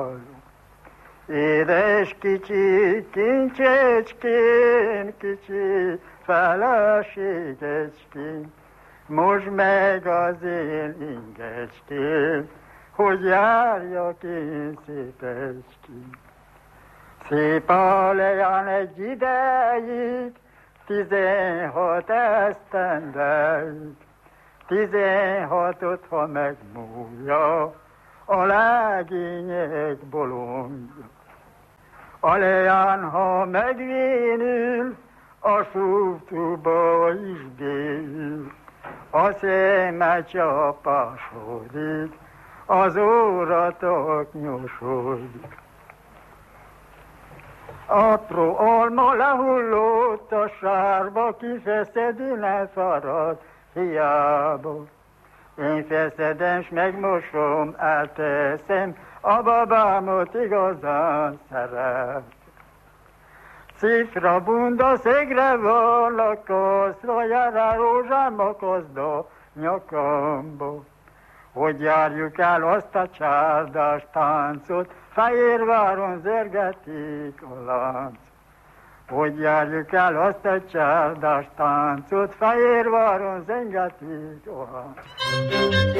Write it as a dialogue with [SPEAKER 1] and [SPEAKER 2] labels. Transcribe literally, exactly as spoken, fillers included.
[SPEAKER 1] Édes kicsi kincsecskén, kicsi feleségecskén, most meg az én ingecskén, hogy járjak én szépecskén. Szép a lejan egy ideig, tizenhat esztendeig, tizenhatot, ha megmúlja, a legények bolondja. A leán, ha megvénül, a sútuba is béül, a szeme csapásodik, az óratok nyosodik. Apró alma lehullott a sárba, kifeszedi, ne farad hiába. Én feszedem, s megmosom, elteszem, a babámot igazán szeret. Cifra bunda szegre van a kaszra, jár a rózsám a kaszda nyakamba. Hogy járjuk el azt a csárdás táncot, Fehérváron zörgetik a lánc. Hogy járjuk el azt a csárdás táncot, Fehérváron zengetik a lánc.